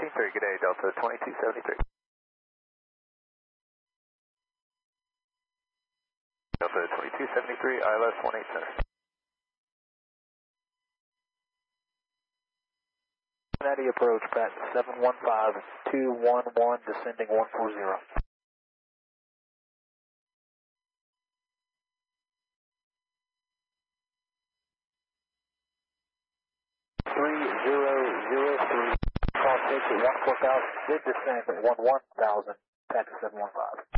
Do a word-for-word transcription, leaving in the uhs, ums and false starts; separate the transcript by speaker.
Speaker 1: seventy-three, good day, Delta twenty-two seventy-three. Delta twenty-two seventy-three, I L S one eight center.
Speaker 2: Cincinnati approach, Pat seven one five, two one one, descending one four zero. three zero zero three, call takes at one four thousand, did descend at one one thousand, Pat seven one five.